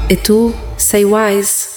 E tu sei wise.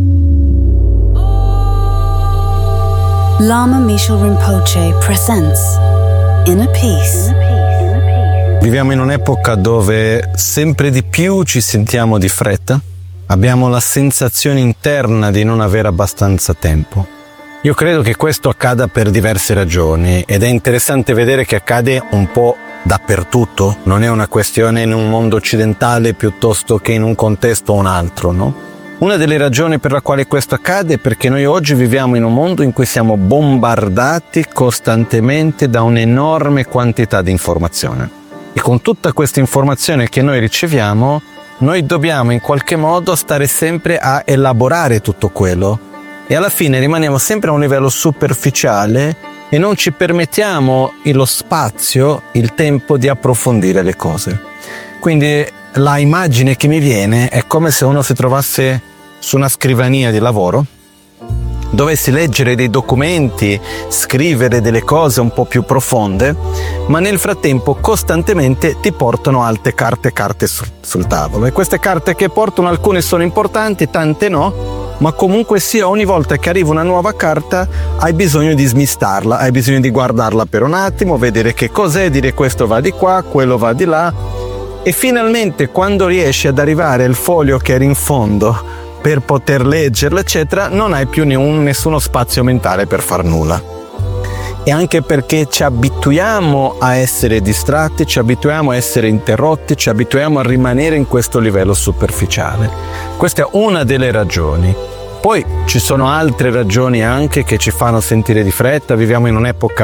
Lama Mishal Rinpoche presents Inner Peace. Viviamo in un'epoca dove sempre di più ci sentiamo di fretta, abbiamo la sensazione interna di non avere abbastanza tempo. Io credo che questo accada per diverse ragioni ed è interessante vedere che accade un po' dappertutto, non è una questione in un mondo occidentale piuttosto che in un contesto o un altro, no? Una delle ragioni per la quale questo accade è perché noi oggi viviamo in un mondo in cui siamo bombardati costantemente da un'enorme quantità di informazione. E con tutta questa informazione che noi riceviamo, noi dobbiamo in qualche modo stare sempre a elaborare tutto quello. E alla fine rimaniamo sempre a un livello superficiale e non ci permettiamo lo spazio, il tempo di approfondire le cose. Quindi la immagine che mi viene è come se uno si trovasse su una scrivania di lavoro, dovessi leggere dei documenti, scrivere delle cose un po' più profonde, ma nel frattempo costantemente ti portano altre carte sul tavolo. E queste carte che portano, alcune sono importanti, tante no, ma comunque sia, ogni volta che arriva una nuova carta hai bisogno di smistarla, hai bisogno di guardarla per un attimo, vedere che cos'è, dire questo va di qua, quello va di là, e finalmente quando riesci ad arrivare al foglio che era in fondo per poter leggerlo eccetera, non hai più nessuno spazio mentale per far nulla. E anche perché ci abituiamo a essere distratti, ci abituiamo a essere interrotti, ci abituiamo a rimanere in questo livello superficiale. Questa è una delle ragioni. Poi ci sono altre ragioni anche che ci fanno sentire di fretta. Viviamo in un'epoca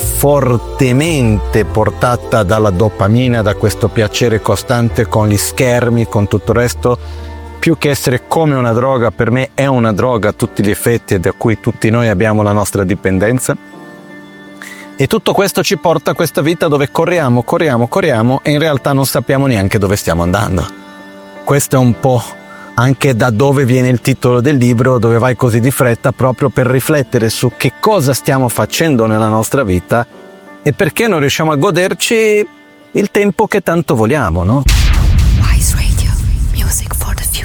fortemente portata dalla dopamina, da questo piacere costante con gli schermi, con tutto il resto. Più che essere come una droga, per me è una droga a tutti gli effetti, da cui tutti noi abbiamo la nostra dipendenza. E tutto questo ci porta a questa vita dove corriamo e in realtà non sappiamo neanche dove stiamo andando. Questo è un po' anche da dove viene il titolo del libro, Dove vai così di fretta, proprio per riflettere su che cosa stiamo facendo nella nostra vita e perché non riusciamo a goderci il tempo che tanto vogliamo, no? Wise Radio, music for the